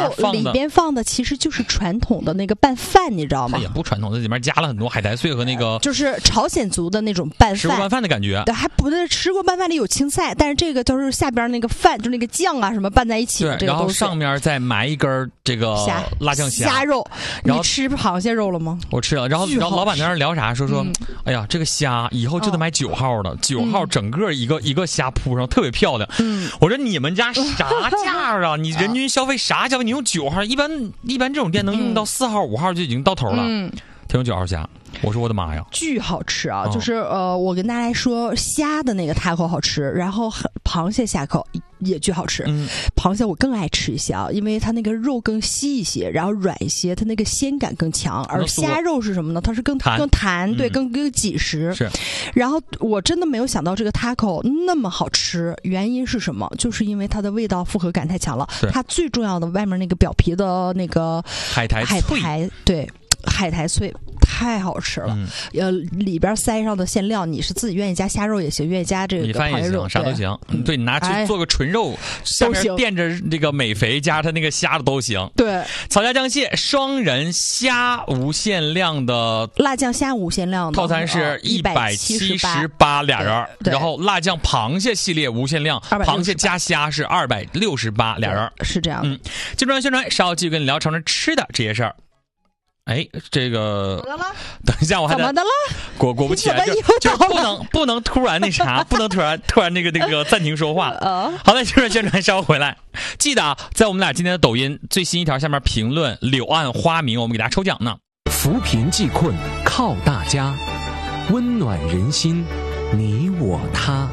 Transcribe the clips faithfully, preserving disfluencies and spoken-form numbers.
里边放的其实就是传统的那个拌饭，你知道吗？ 它也不传统，这里面加了很多海苔碎和那个， 就是朝鲜族的那种拌饭， 吃过拌饭的感觉。 对，还不是吃过拌饭里有青菜，但是这个就是下边那个饭，就那个酱啊什么拌在一起。 对， 这个然后上面再埋一根这个辣酱虾虾肉。你吃螃蟹肉了吗？ 我吃了，然后然后老板在那聊啥？说说，嗯、哎呀，这个虾以后就得买九号的，九、哦、号整个一个、嗯、一个虾铺上特别漂亮。嗯，我说你们家啥价啊？你人均消费啥消费？你用九号，一般一般这种店能用到四号、五号就已经到头了。嗯，他用九号虾。我说我的妈呀， 巨好吃啊！哦、就是呃，我跟大家说，虾的那个塔口好吃，然后螃蟹虾口也巨好吃。嗯，螃蟹我更爱吃一些啊，因为它那个肉更细一些，然后软一些，它那个鲜感更强。而虾肉是什么呢？它是更弹更弹，对，嗯、更更紧实。 是。 然后我真的没有想到这个塔口那么好吃，原因是什么？就是因为它的味道复合感太强了。它最重要的外面那个表皮的那个海苔海苔，对。海苔脆太好吃了，嗯、呃，里边塞上的馅料，你是自己愿意加虾肉也行，愿意加这个螃蟹肉， 啥都行。嗯、对，你拿去做个纯肉，哎、下面垫着这个美肥，加它那个虾的都行。 对， 草家酱蟹双人虾无限量的辣酱虾无限量的套餐是一百七十八俩人，然后辣酱螃蟹系列无限量，螃蟹加虾是二百六十八俩人， 是这样的。 嗯，宣传宣传，稍后继续跟你聊尝尝吃的这些事儿。哎，这个怎么了？ 等一下，我还得怎么的了？ 果果不其然，就就不能不能突然那啥，不能突然突然那个那个暂停说话。 呃、 好的，宣传宣传，稍后回来。记得啊，在我们俩今天的抖音最新一条下面评论柳暗花明，我们给大家抽奖呢。 扶贫济困靠大家，温暖人心，你我他。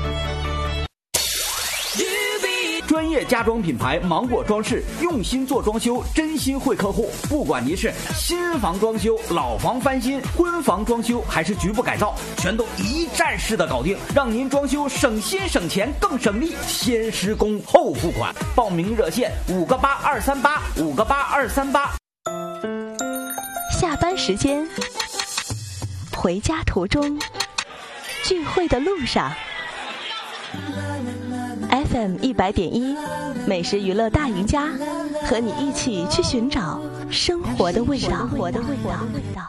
专业家装品牌芒果装饰，用心做装修，真心惠客户。不管您是新房装修、老房翻新、婚房装修，还是局部改造，全都一站式的搞定，让您装修省心省钱更省力。先施工后付款，报名热线五个八二三八五个八二三八。 下班时间，回家途中，聚会的路上。F M 一百点一，美食娱乐大赢家，和你一起去寻找生活的味道。生活的味道。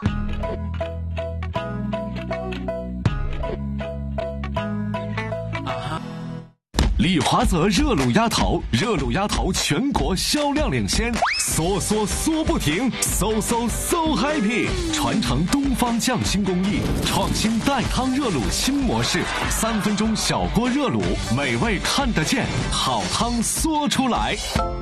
利华泽热卤鸭头，热卤鸭头全国销量领先，嗦嗦嗦不停，嗖嗖嗖 happy， 传承东方匠心工艺，创新带汤热卤新模式，三分钟小锅热卤，美味看得见，好汤嗦出来。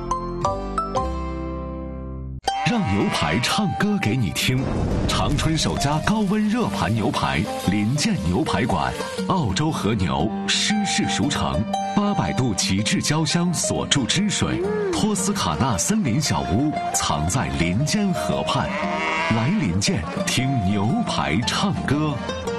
让牛排唱歌给你听，长春首家高温热盘牛排林建牛排馆，澳洲和牛湿式熟成，八百度极致焦香锁住汁水，托斯卡纳森林小屋藏在林间河畔，来林建听牛排唱歌。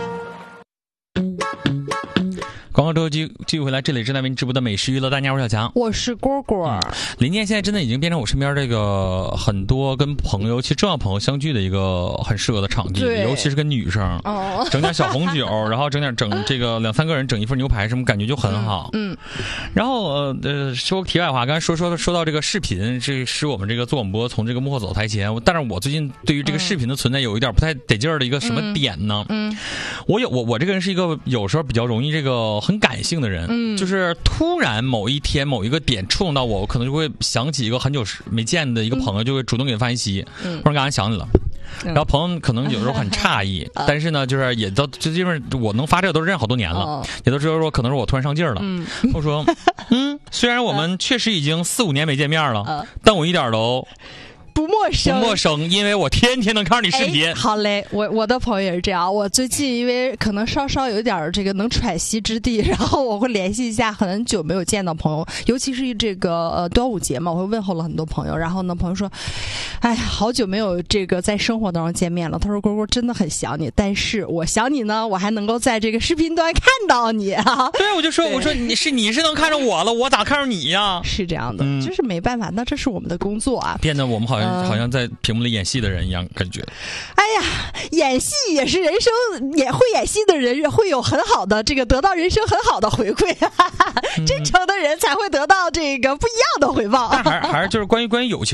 广告之后继继续回来，这里是在为您直播的美食娱乐大家，我是小强， 我是蝈蝈。嗯、 林建现在真的已经变成我身边这个很多跟朋友，其实重要朋友相聚的一个很适合的场地，尤其是跟女生，哦、整点小红酒，然后整点整这个两三个人整一份牛排，什么感觉就很好。嗯，嗯然后呃呃说题外话，刚才说说说到这个视频，这使我们这个做广播从这个幕后走台前，但是我最近对于这个视频的存在有一点不太得劲儿的一个什么点呢？嗯，嗯我有我我这个人是一个有时候比较容易这个。很感性的人，嗯，就是突然某一天某一个点触动到我，我可能就会想起一个很久没见的一个朋友，就会主动给他发信息，嗯，或者刚才想你了。然后朋友可能有时候很诧异，嗯、但是呢，就是也都就因为我能发这个都是认识好多年了，哦、也都知道说可能是我突然上劲儿了。嗯，我说，嗯，虽然我们确实已经四五年没见面了，嗯、但我一点都。 不陌生， 不陌生，因为我天天能看你视频。 好嘞，我我的朋友也是这样。我最近因为可能稍稍有点这个能喘息之地，然后我会联系一下很久没有见到朋友，尤其是这个呃端午节嘛，我会问候了很多朋友。然后呢，朋友说：“哎呀，好久没有这个在生活当中见面了。”他说：“蝈蝈真的很想你，但是我想你呢，我还能够在这个视频端看到你啊。” 对，我就说，我说你是你是能看着我了，我咋看着你呀？ 是这样的，嗯、就是没办法，那这是我们的工作啊。 变得我们好像。嗯、好像在屏幕里演戏的人一样感觉。 哎呀，演戏也是人生，也会演戏的人会有很好的这个得到人生很好的回馈，哈哈，真诚的人才会得到这个不一样的回报。 但还还是就是关于关于友情。